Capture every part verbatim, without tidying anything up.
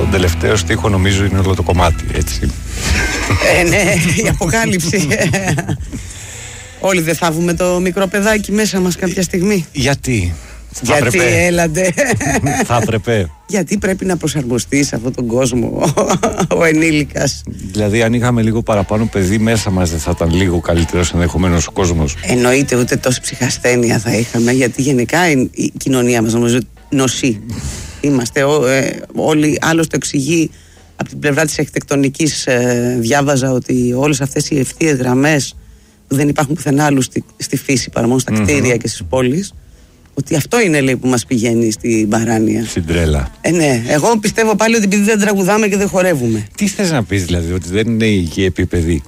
Στον τελευταίο στίχο νομίζω είναι όλο το κομμάτι, έτσι. Ε, ναι, η αποκάλυψη. Όλοι δεν θα βγούμε το μικρό παιδάκι μέσα μας κάποια στιγμή? Γιατί? Γιατί έλατε. Θα έπρεπε. Γιατί πρέπει να προσαρμοστεί σε αυτόν τον κόσμο ο ενήλικας. Δηλαδή, αν είχαμε λίγο παραπάνω παιδί μέσα μας, δεν θα ήταν λίγο καλύτερος ενδεχομένως ο κόσμος? Εννοείται, ούτε τόση ψυχασθένεια θα είχαμε, γιατί γενικά η, η κοινωνία μας νομίζω νοσεί. Είμαστε ό, ε, όλοι, άλλος το εξηγεί από την πλευρά της αρχιτεκτονικής. Ε, διάβαζα ότι όλες αυτές οι ευθείες γραμμές που δεν υπάρχουν πουθενά άλλου στη, στη φύση παρά μόνο στα mm-hmm. κτίρια και στις πόλεις, ότι αυτό είναι, λέει, που μας πηγαίνει στην παράνοια. Στην τρέλα. Ε, ναι. Εγώ πιστεύω πάλι ότι επειδή δεν τραγουδάμε και δεν χορεύουμε. Τι θες να πεις, δηλαδή, ότι δεν είναι υγιή επίπεδη?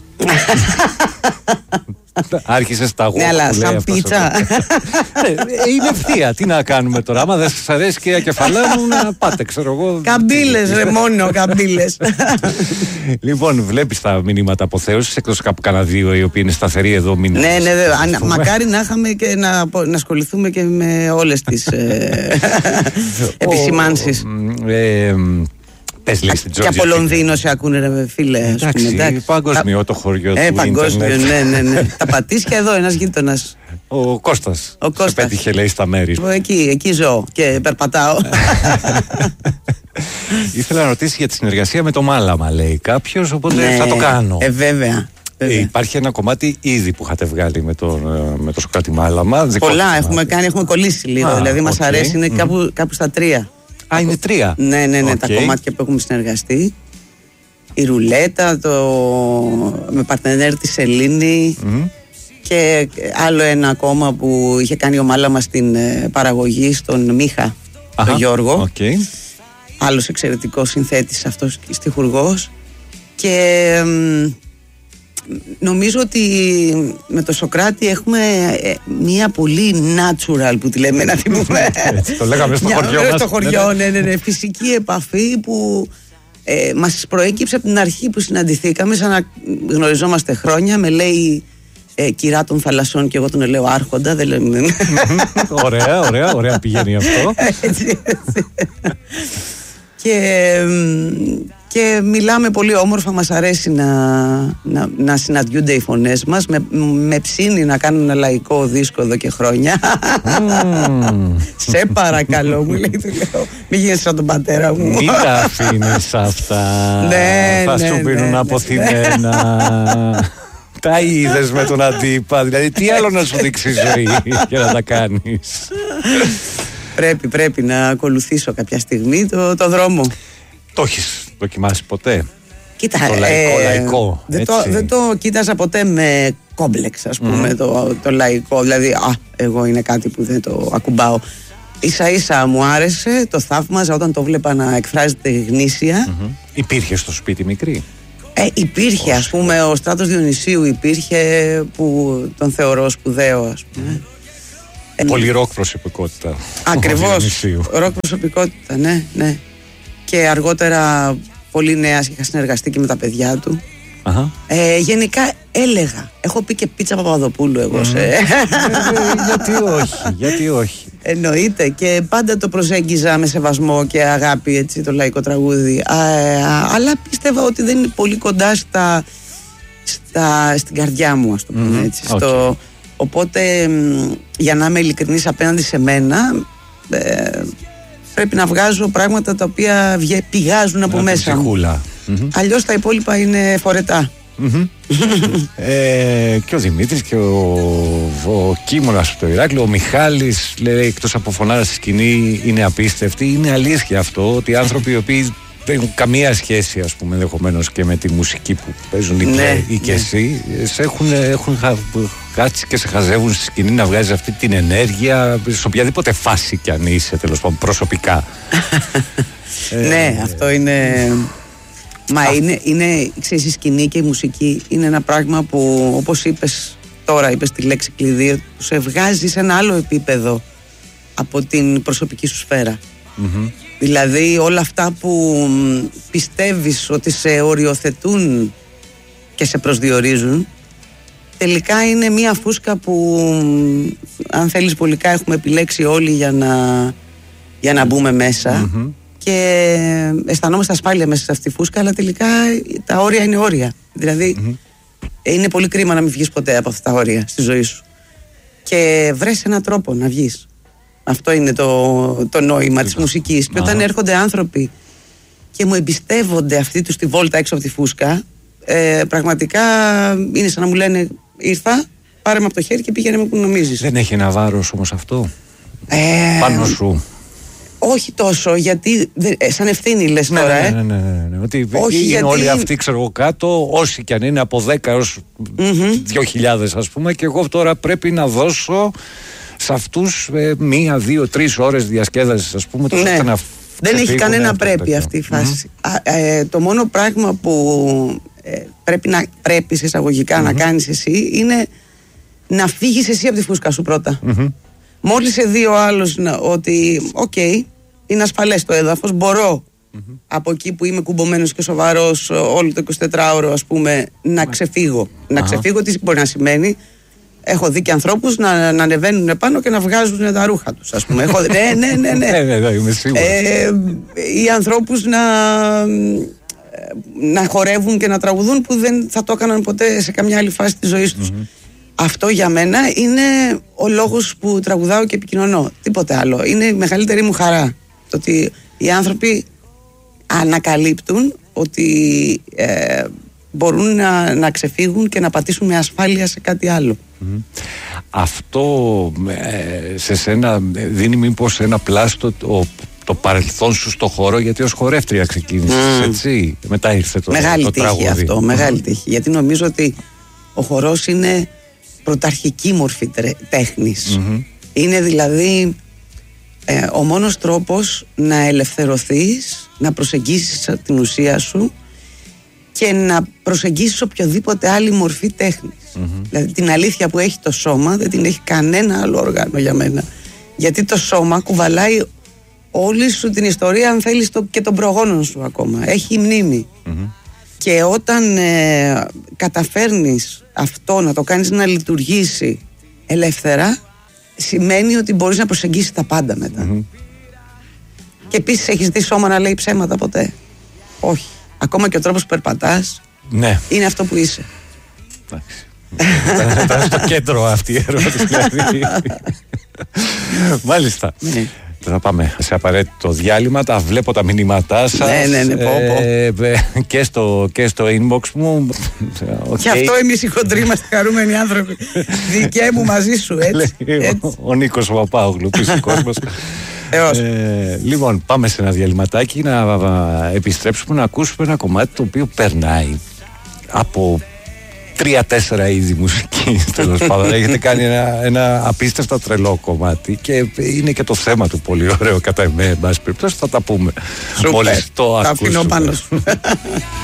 Άρχισε τα γόβα. Ναι, αλλά σαν πίτσα. Είναι ευθεία. Τι να κάνουμε τώρα? Άμα δεν σας αρέσει, κυρία Κεφαλάνου, να πάτε, ξέρω εγώ. Καμπύλες, ρε, μόνο καμπύλες. Λοιπόν, βλέπεις τα μηνύματα αποθέωσης, εκτός κάπου κανένα δύο οι οποίοι είναι σταθεροί εδώ μήνες. Ναι, ναι, ναι. Μακάρι να είχαμε και να, να ασχοληθούμε και με όλες τις επισημάνσεις. Πες, λέει, και από Λονδίνο σε ακούνε, ρε φίλε. Εντάξει, εντάξει. Παγκοσμιό το χωριό ε, του παγκόσμιο, ίντερνετ. ναι, ναι, ναι. Τα πατήσια εδώ, ένας γείτονας. Ο Κώστας. Ο Κώστας. Σε πέτυχε, λέει, στα μέρη. Εκεί, εκεί ζω και περπατάω. Ήθελα να ρωτήσει για τη συνεργασία με το Μάλαμα, λέει κάποιος, οπότε ναι, θα το κάνω. Ε, βέβαια. Ε, υπάρχει ένα κομμάτι ήδη που είχατε βγάλει με το, με το Σοκράτη Μάλαμα. Πολλά έχουμε κάνει, έχουμε κολλήσει λίγο. Α, δηλαδή, okay. μας αρέσει, είναι mm. κάπου, κάπου στα τρία. Α, είναι τρία. Ναι, ναι, ναι, okay. τα κομμάτια που έχουμε συνεργαστεί. Η Ρουλέτα, το... με παρτενέρ τη Σελήνη mm. και άλλο ένα ακόμα που είχε κάνει ο Μάλαμα στην παραγωγή στον Μίχα, Αχα, τον Γιώργο. Okay. Άλλος εξαιρετικός συνθέτης αυτός και στιχουργός. Και νομίζω ότι με το Σοκράτη έχουμε μια πολύ natural, που τη λέμε, να την πούμε. Έτσι, το λέγαμε στο χωριό μας. Στο χωριό, ναι, ναι, ναι. Φυσική επαφή που ε, μας προέκυψε από την αρχή που συναντηθήκαμε, σαν να γνωριζόμαστε χρόνια. Με λέει ε, κυρά των θαλασσών και εγώ τον λέω άρχοντα. Δεν λέμε. Ωραία, ωραία, ωραία πηγαίνει αυτό. Έτσι, έτσι. Και... Και μιλάμε πολύ όμορφα, μας αρέσει να, να, να συναντιούνται οι φωνές μας. Με, με ψήνει να κάνω ένα λαϊκό δίσκο εδώ και χρόνια. Mm. Σε παρακαλώ, μου λέει, του λέω, μην γίνεις σαν τον πατέρα μου. Μην τα αφήνεις αυτά. Ναι, θα ναι, σου πίνουν ναι, αποθυμένα. Τα είδες με τον αντίπα. Δηλαδή, τι άλλο να σου δείξει η ζωή για να τα κάνεις? Πρέπει, πρέπει να ακολουθήσω κάποια στιγμή το, το δρόμο. Το έχεις δοκιμάσει ποτέ? Κοίτα, το λαϊκό, ε, λαϊκό δεν, το, δεν το κοίταζα ποτέ με κόμπλεξ, ας πούμε, mm. το, το λαϊκό. Δηλαδή, α, εγώ είναι κάτι που δεν το ακουμπάω. Ίσα ίσα μου άρεσε, το θαύμαζα όταν το βλέπα να εκφράζεται γνήσια. Mm-hmm. Υπήρχε στο σπίτι μικρή? Ε, υπήρχε, Πώς. ας πούμε, ο Στράτος Διονυσίου υπήρχε, που τον θεωρώ σπουδαίο, ας πούμε. Mm. Πολύ ροκ προσωπικότητα. Ακριβώς, ροκ προσωπικότητα, ναι, ναι. Και αργότερα πολύ νέας είχα συνεργαστεί και με τα παιδιά του. Uh-huh. Ε, γενικά έλεγα, έχω πει και Πίτσα Παπαδοπούλου εγώ mm. σε... ε, γιατί όχι, γιατί όχι. Εννοείται, και πάντα το προσέγγιζα με σεβασμό και αγάπη, έτσι, το λαϊκό τραγούδι. Α, ε, αλλά πίστευα ότι δεν είναι πολύ κοντά στα, στα, στην καρδιά μου, ας το πούμε mm-hmm. έτσι. Okay. Στο, οπότε, για να είμαι ειλικρινής απέναντι σε μένα, ε, πρέπει να βγάζω πράγματα τα οποία πηγάζουν από, από μέσα μου. Mm-hmm. Αλλιώς τα υπόλοιπα είναι φορετά. Mm-hmm. ε, και ο Δημήτρης και ο, ο Κίμωνας από το Ηράκλειο, ο Μιχάλης, λέει, εκτός από φωνάρα στη σκηνή, είναι απίστευτη. Είναι αλήθεια αυτό, ότι οι άνθρωποι οι οποίοι δεν έχουν καμία σχέση, ας πούμε, ενδεχομένως και με τη μουσική που παίζουν ή, ναι, ή και ναι. εσύ, σε έχουν, έχουν κάτσει και σε χαζεύουν στη σκηνή να βγάζεις αυτή την ενέργεια σε οποιαδήποτε φάση κι αν είσαι, τέλος πάντων, προσωπικά. ε, ναι, αυτό είναι... Μα Α. είναι, είναι, ξέρεις, η σκηνή και η μουσική είναι ένα πράγμα που, όπως είπες τώρα, είπες τη λέξη κλειδί, που σε βγάζει σε ένα άλλο επίπεδο από την προσωπική σου σφαίρα. Mm-hmm. Δηλαδή όλα αυτά που πιστεύεις ότι σε οριοθετούν και σε προσδιορίζουν, τελικά είναι μια φούσκα που, αν θέλεις, πολικά έχουμε επιλέξει όλοι για να, για να μπούμε μέσα. Mm-hmm. και αισθανόμαστε ασφάλεια μέσα σε αυτή τη φούσκα, αλλά τελικά τα όρια είναι όρια. Δηλαδή mm-hmm. είναι πολύ κρίμα να μην βγεις ποτέ από αυτά τα όρια στη ζωή σου. Και βρες έναν τρόπο να βγεις. Αυτό είναι το, το νόημα της μουσικής. Και όταν έρχονται άνθρωποι και μου εμπιστεύονται αυτή τους τη βόλτα έξω από τη φούσκα, ε, πραγματικά είναι σαν να μου λένε ήρθα, πάρε με από το χέρι και πήγαινε με που νομίζεις. Δεν έχει ένα βάρος όμως αυτό ε, πάνω σου? Όχι τόσο, γιατί σαν ευθύνη λες ναι, τώρα. Ναι, ε. ναι, ναι, ναι, ναι. Ότι όχι, είναι γιατί... όλοι αυτοί, ξέρω εγώ, κάτω, όσοι κι αν είναι από δέκα έως mm-hmm. δύο χιλιάδες ας πούμε, και εγώ τώρα πρέπει να δώσω σε αυτούς ε, μία, δύο, τρεις ώρες διασκέδασης, ας πούμε, ναι. να δεν έχει κανένα πρέπει αυτή η φάση. Mm-hmm. Α, ε, το μόνο πράγμα που ε, πρέπει, να, πρέπει σε εισαγωγικά mm-hmm. να κάνεις εσύ είναι να φύγεις εσύ από τη φούσκα σου πρώτα. Mm-hmm. Μόλις σε δει ο άλλος ότι οκ, okay, είναι ασφαλές το έδαφος, μπορώ mm-hmm. από εκεί που είμαι κουμπωμένος και σοβαρός όλο το εικοσιτετράωρο, ας πούμε, να ξεφύγω. Uh-huh. Να ξεφύγω, τι μπορεί να σημαίνει? Έχω δει και ανθρώπους να, να ανεβαίνουν πάνω και να βγάζουν τα ρούχα τους, ας πούμε. Έχω, ναι, ναι, ναι, ναι. ναι, ναι, είμαι σίγουρος. Ε, ή ανθρώπους να, να χορεύουν και να τραγουδούν που δεν θα το έκαναν ποτέ σε καμιά άλλη φάση της ζωής τους. Mm-hmm. Αυτό για μένα είναι ο λόγος που τραγουδάω και επικοινωνώ. Τίποτε άλλο. Είναι η μεγαλύτερη μου χαρά. Το ότι οι άνθρωποι ανακαλύπτουν ότι ε, μπορούν να, να ξεφύγουν και να πατήσουν με ασφάλεια σε κάτι άλλο. Mm-hmm. Αυτό ε, σε σένα δίνει μήπως ένα πλάστο το, το παρελθόν σου στο χώρο, γιατί ως χορεύτρια ξεκίνησες, mm. έτσι? Μετά ήρθε το, μεγάλη το τύχη τραγούδι. Αυτό, μεγάλη τύχη. Γιατί νομίζω ότι ο χορός είναι πρωταρχική μορφή τέχνης. Mm-hmm. Είναι δηλαδή ε, ο μόνος τρόπος να ελευθερωθείς, να προσεγγίσεις την ουσία σου και να προσεγγίσεις οποιοδήποτε άλλη μορφή τέχνης. Mm-hmm. Δηλαδή την αλήθεια που έχει το σώμα δεν την έχει κανένα άλλο όργανο για μένα. Γιατί το σώμα κουβαλάει όλη σου την ιστορία, αν θέλεις, το, και των προγόνων σου ακόμα. Έχει μνήμη. Mm-hmm. Και όταν ε, καταφέρνεις αυτό να το κάνεις να λειτουργήσει ελεύθερα, σημαίνει ότι μπορείς να προσεγγίσεις τα πάντα μετά. Mm-hmm. Και επίσης έχεις δει σώμα να λέει ψέματα ποτέ? Όχι. Ακόμα και ο τρόπος που περπατάς ναι. είναι αυτό που είσαι. Εντάξει. Ήταν στο κέντρο αυτή η ερώτηση. Μάλιστα. Ναι. Θα πάμε σε απαραίτητο διάλειμμα. Τα βλέπω τα μηνύματά σας. Ναι, ναι, ναι, πω, πω. Ε, και, στο, και στο inbox μου. Okay. Και αυτό εμείς οι χοντροί είμαστε χαρούμενοι άνθρωποι. Δικαί μου μαζί σου, έτσι. έτσι. Ο, ο Νίκος Παπάογλου, πίσω κόσμος. ε, λοιπόν, πάμε σε ένα διαλυματάκι να επιστρέψουμε να ακούσουμε ένα κομμάτι το οποίο περνάει από τρία-τέσσερα είδη μουσική. Τέλος πάντων, έχετε κάνει ένα, ένα απίστευτα τρελό κομμάτι και είναι και το θέμα του πολύ ωραίο κατά εμέ. Εν πάση περιπτώσει, θα τα πούμε. Μόλις το ακούσουμε.